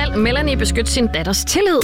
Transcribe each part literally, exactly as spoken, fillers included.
skal Melanie beskytte sin datters tillid?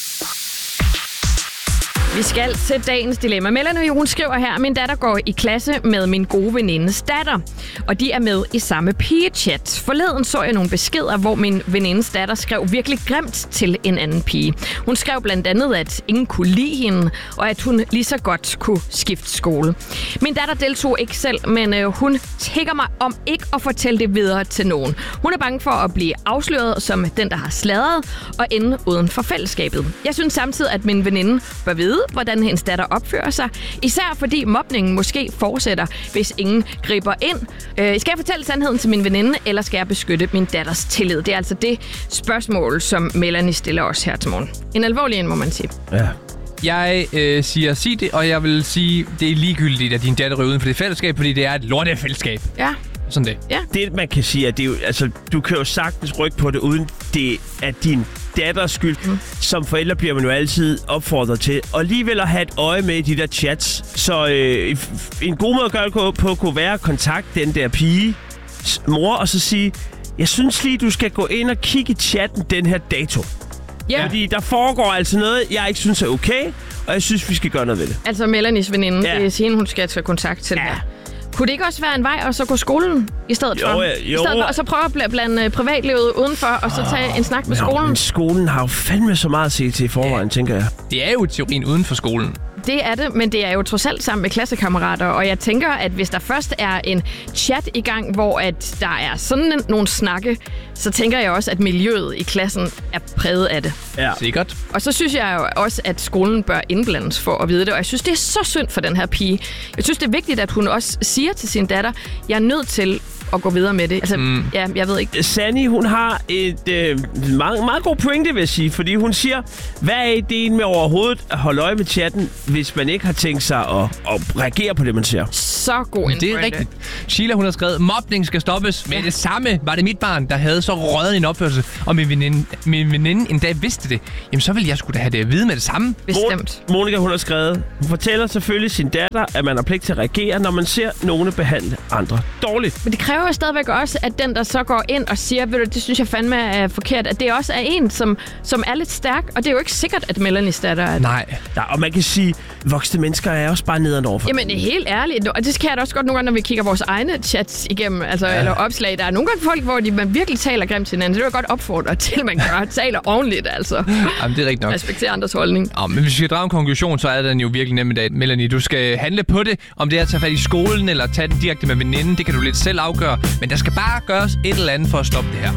Vi skal til dagens dilemma. Melanie, hun skriver her, min datter går i klasse med min gode venindes datter, og de er med i samme pigechat. Forleden så jeg nogle beskeder, hvor min venindes datter skrev virkelig grimt til en anden pige. Hun skrev blandt andet, at ingen kunne lide hende, og at hun lige så godt kunne skifte skole. Min datter deltog ikke selv, men øh, hun tigger mig om ikke at fortælle det videre til nogen. Hun er bange for at blive afsløret som den, der har sladret, og ende uden for fællesskabet. Jeg synes samtidig, at min veninde bør vide, hvordan hendes datter opfører sig. Især fordi mobningen måske fortsætter, hvis ingen griber ind. Øh, skal jeg fortælle sandheden til min veninde, eller skal jeg beskytte min datters tillid? Det er altså det spørgsmål, som Melanie stiller os her til morgen. En alvorlig en, må man sige. Ja. Jeg øh, siger sig det, og jeg vil sige, det er ligegyldigt, at din datter ryger uden for det fællesskab, fordi det er et lortefællesskab. Ja. Sådan det. Ja. Det, man kan sige, at det er jo, altså, du kan jo sagtens rykke på det, uden det er din datters skyld. Mm. Som forældre bliver man jo altid opfordret til. Og alligevel at have et øje med i de der chats. Så øh, en god måde at gøre det på kunne være at kontakte den der pige, mor, og så sige, jeg synes lige, du skal gå ind og kigge i chatten den her dato. Ja. Fordi der foregår altså noget, jeg ikke synes er okay, og jeg synes, vi skal gøre noget ved det. Altså Melanies veninde, ja. det er hende, hun skal tage kontakt til. Ja. Kunne det ikke også være en vej at så gå skolen i stedet jo, for? Ja, jo. I stedet for, og så prøve at blande privatlivet udenfor, og så tage oh, en snak med jo, skolen? Men skolen har jo fandme så meget at se til i forvejen, ja. tænker jeg. Det er jo teorien uden for skolen. Det er det, men det er jo trods alt sammen med klassekammerater, og jeg tænker, at hvis der først er en chat i gang, hvor at der er sådan en, nogle snakke, så tænker jeg også, at miljøet i klassen er præget af det. Ja. Sikkert. Og så synes jeg jo også, at skolen bør indblandes for at vide det, og jeg synes, det er så synd for den her pige. Jeg synes, det er vigtigt, at hun også siger til sin datter, jeg er nødt til at gå videre med det. Altså, mm. ja, jeg ved ikke. Sanni, hun har et øh, meget, meget god pointe, vil jeg sige, fordi hun siger, hvad er ideen med overhovedet at holde øje med chatten, hvis man ikke har tænkt sig at, at reagere på det, man ser? Så god en Det er rigtigt. Sheila, hun har skrevet, mobning skal stoppes. Med ja. det samme var det mit barn, der havde så røget en opførsel, og min veninde, min veninde en dag vidste det. Jamen, så ville jeg skulle da have det at vide med det samme. Bestemt. Mon- Monika, hun har skrevet, hun fortæller selvfølgelig sin datter, at man har pligt til at reagere, når man ser nogen behandle andre dårligt. Men det kræver jo stadigvæk også, at den, der så går ind og siger, ved du, det synes jeg fandme er forkert, at det også er en, som, som er lidt stærk, og det er jo ikke sikkert, at Melanies datter er. Nej. Ja, og man kan sige, voksne mennesker er også bare nederen overfor. Jamen, helt ærligt, og det kan jeg da også godt nogle gange, når vi kigger vores egne chats igennem, altså, ja. eller opslag. Der er nogle gange folk, hvor de, man virkelig taler grimt til hinanden, så det vil jeg godt opfordre til, at man gør, taler ordentligt, altså. Jamen, det er rigtigt nok. Respektere andres holdning. Ja, men hvis vi skal drage en konklusion, så er den jo virkelig nem i dag. Melanie, du skal handle på det, om det er at tage fat i skolen, eller tage den direkte med veninden, det kan du lidt selv afgøre, men der skal bare gøres et eller andet for at stoppe det her.